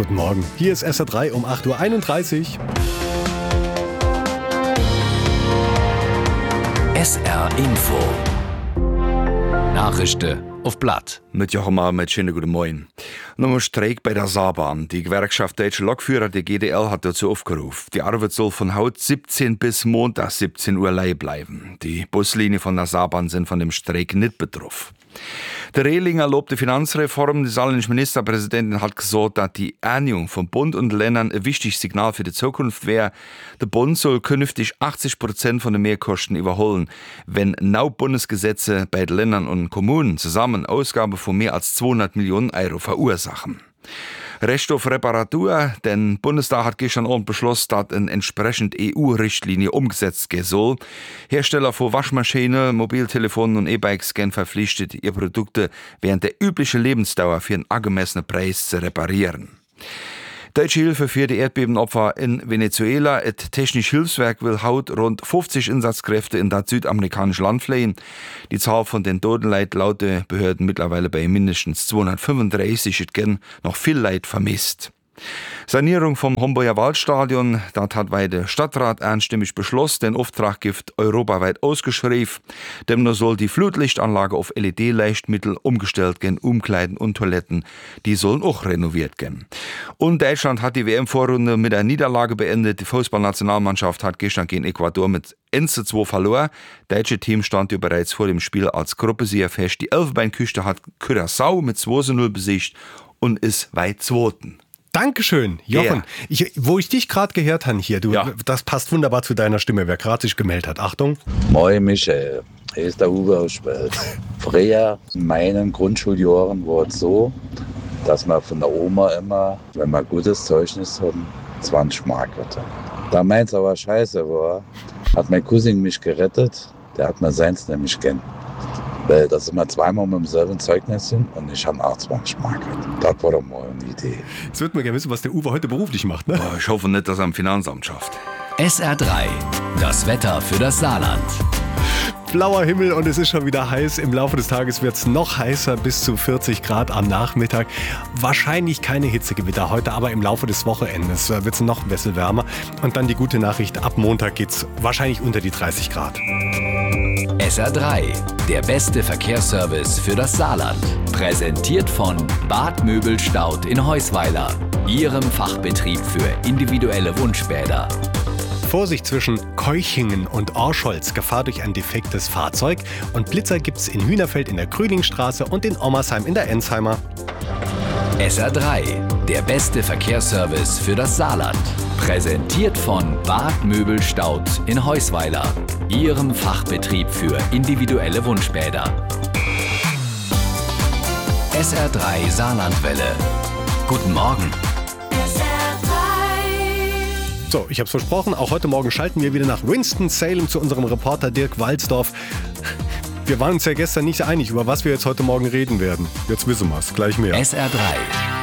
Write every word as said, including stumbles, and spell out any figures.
Guten Morgen. Hier ist S R drei um acht Uhr einunddreißig. S R Info. Nachrichten auf Blatt. Mit Jochen Mal mit schönen guten Morgen. Noch ein Streik bei der Saarbahn. Die Gewerkschaft Deutsche Lokführer, die G D L, hat dazu aufgerufen. Die Arbeit soll von heute siebzehn bis Montag siebzehn Uhr leih bleiben. Die Buslinien von der Saarbahn sind von dem Streik nicht betroffen. Der Rehlinger lobte Finanzreform. Die saarländische Ministerpräsidentin hat gesagt, dass die Einigung von Bund und Ländern ein wichtiges Signal für die Zukunft wäre. Der Bund soll künftig achtzig Prozent von den Mehrkosten überholen, wenn neu Bundesgesetze bei den Ländern und Kommunen zusammen Ausgaben von mehr als zweihundert Millionen Euro verursachen. Recht auf Reparatur, denn Bundestag hat gestern Abend beschlossen, dass eine entsprechende E U-Richtlinie umgesetzt werden soll. Hersteller von Waschmaschinen, Mobiltelefonen und E-Bikes werden verpflichtet, ihre Produkte während der üblichen Lebensdauer für einen angemessenen Preis zu reparieren. Deutsche Hilfe für die Erdbebenopfer in Venezuela. Das Technische Hilfswerk will heute rund fünfzig Einsatzkräfte in das südamerikanische Land fliehen. Die Zahl von den Toten liegt laut den Behörden mittlerweile bei mindestens zweihundertfünfunddreißig. Es werden noch viel Leid vermisst. Sanierung vom Homburger Waldstadion, das hat bei der Stadtrat einstimmig beschlossen, den Auftrag gibt europaweit ausgeschrieben. Demnach soll die Flutlichtanlage auf L E D-Leuchtmittel umgestellt gehen, Umkleiden und Toiletten, die sollen auch renoviert gehen. Und Deutschland hat die W M-Vorrunde mit einer Niederlage beendet. Die Fußballnationalmannschaft hat gestern gegen Ecuador mit eins zu zwei verloren. Das deutsche Team stand ja bereits vor dem Spiel als Gruppensieger fest. Die Elfenbeinküste hat Curaçao mit zwei zu null besiegt und ist weit zweiten. Dankeschön, Jochen. Yeah. Ich, wo ich dich gerade gehört habe hier, du, Ja. das passt wunderbar zu deiner Stimme, wer gerade sich gemeldet hat. Achtung. Moin Michael, hier ist der Uwe aus Spelt. Früher in meinen Grundschuljahren war es so, dass man von der Oma immer, wenn man gutes Zeugnis hatten, zwanzig Mark hatte. Da meins aber scheiße war, hat mein Cousin mich gerettet, der hat mir seins nämlich gern. Weil das immer zweimal mit demselben Zeugnis sind und ich habe auch zwanzig Mark. Das war doch mal eine Idee. Jetzt wird man gerne wissen, was der Uwe heute beruflich macht, ne? Oh, ich hoffe nicht, dass er am Finanzamt schafft. S R drei. Das Wetter für das Saarland. Blauer Himmel und es ist schon wieder heiß. Im Laufe des Tages wird es noch heißer, bis zu vierzig Grad am Nachmittag. Wahrscheinlich keine Hitzegewitter heute, aber im Laufe des Wochenendes wird es noch ein bisschen wärmer. Und dann die gute Nachricht, ab Montag geht es wahrscheinlich unter die dreißig Grad. S R drei. Der beste Verkehrsservice für das Saarland. Präsentiert von Bad Möbelstaud in Heusweiler. Ihrem Fachbetrieb für individuelle Wunschbäder. Vorsicht zwischen Keuchingen und Orscholz, Gefahr durch ein defektes Fahrzeug. Und Blitzer gibt's in Hühnerfeld in der Krülingstraße und in Ommersheim in der Ensheimer. S R drei. Der beste Verkehrsservice für das Saarland. Präsentiert von Bad Möbelstaud in Heusweiler. Ihrem Fachbetrieb für individuelle Wunschbäder. S R drei Saarlandwelle. Guten Morgen. So, ich hab's versprochen, auch heute Morgen schalten wir wieder nach Winston-Salem zu unserem Reporter Dirk Walzdorf. Wir waren uns ja gestern nicht einig, über was wir jetzt heute Morgen reden werden. Jetzt wissen wir's, gleich mehr. S R drei.